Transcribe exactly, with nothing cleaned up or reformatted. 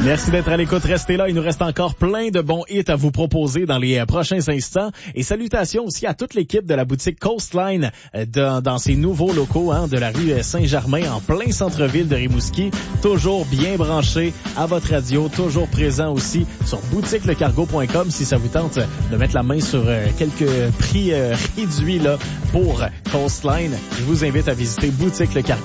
Merci d'être à l'écoute. Restez là. Il nous reste encore plein de bons hits à vous proposer dans les prochains instants. Et salutations aussi à toute l'équipe de la boutique Coastline dans, dans ses nouveaux locaux hein, de la rue Saint-Germain en plein centre-ville de Rimouski. Toujours bien branché à votre radio. Toujours présent aussi sur boutique le cargo point com si ça vous tente de mettre la main sur euh, quelques prix euh, réduits là pour Coastline. Je vous invite à visiter boutique le cargo.